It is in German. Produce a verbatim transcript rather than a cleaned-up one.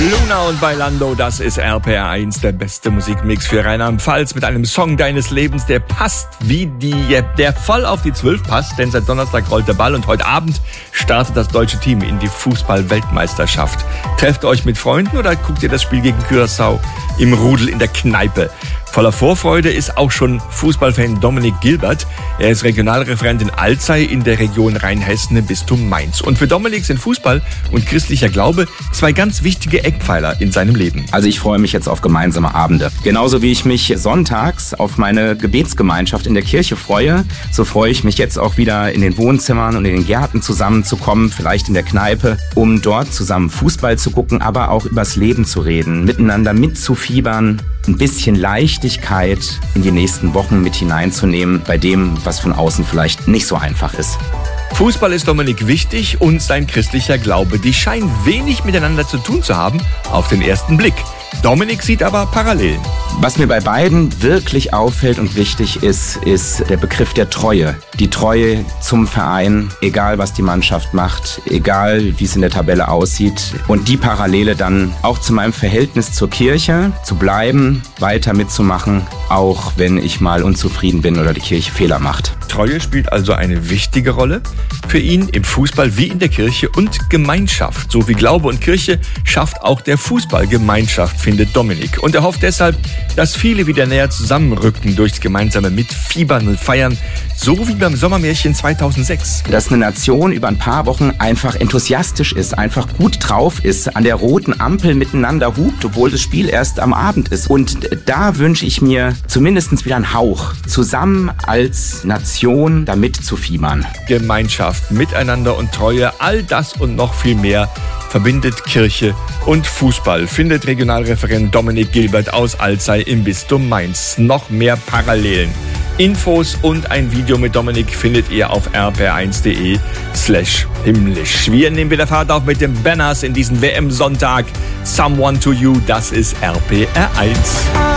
Luna und Bailando, das ist R P R eins, der beste Musikmix für Rheinland-Pfalz mit einem Song deines Lebens, der passt wie die, der voll auf die zwölf passt, denn seit Donnerstag rollt der Ball und heute Abend startet das deutsche Team in die Fußball-Weltmeisterschaft. Trefft euch mit Freunden oder guckt ihr das Spiel gegen Curaçao im Rudel in der Kneipe? Voller Vorfreude ist auch schon Fußballfan Dominik Gilbert. Er ist Regionalreferent in Alzey in der Region Rheinhessen im Bistum Mainz. Und für Dominik sind Fußball und christlicher Glaube zwei ganz wichtige Eckpfeiler in seinem Leben. Also ich freue mich jetzt auf gemeinsame Abende. Genauso wie ich mich sonntags auf meine Gebetsgemeinschaft in der Kirche freue, so freue ich mich jetzt auch wieder in den Wohnzimmern und in den Gärten zusammenzukommen, vielleicht in der Kneipe, um dort zusammen Fußball zu gucken, aber auch übers Leben zu reden, miteinander mitzufiebern, ein bisschen Leichtigkeit in die nächsten Wochen mit hineinzunehmen bei dem, was von außen vielleicht nicht so einfach ist. Fußball ist Dominik wichtig und sein christlicher Glaube. Die scheinen wenig miteinander zu tun zu haben auf den ersten Blick. Dominik sieht aber Parallelen. Was mir bei beiden wirklich auffällt und wichtig ist, ist der Begriff der Treue. Die Treue zum Verein, egal was die Mannschaft macht, egal wie es in der Tabelle aussieht. Und die Parallele dann auch zu meinem Verhältnis zur Kirche, zu bleiben, weiter mitzumachen, auch wenn ich mal unzufrieden bin oder die Kirche Fehler macht. Treue spielt also eine wichtige Rolle für ihn im Fußball wie in der Kirche und Gemeinschaft. So wie Glaube und Kirche schafft auch der Fußball Gemeinschaft, findet Dominik. Und er hofft deshalb, dass viele wieder näher zusammenrücken durchs gemeinsame Mitfiebern und Feiern, so wie beim Sommermärchen zweitausendsechs. Dass eine Nation über ein paar Wochen einfach enthusiastisch ist, einfach gut drauf ist, an der roten Ampel miteinander hupt, obwohl das Spiel erst am Abend ist. Und da wünsche ich mir zumindest wieder einen Hauch, zusammen als Nation damit zu fiebern. Gemeinschaft, Miteinander und Treue, all das und noch viel mehr verbindet Kirche und Fußball, findet Regionalreferent Dominik Gilbert aus Alzey im Bistum Mainz. Noch mehr Parallelen. Infos und ein Video mit Dominik findet ihr auf r p r eins punkt d e slash himmlisch. Wir nehmen wieder Fahrt auf mit den Banners in diesen W M-Sonntag. Someone to You, das ist R P R eins.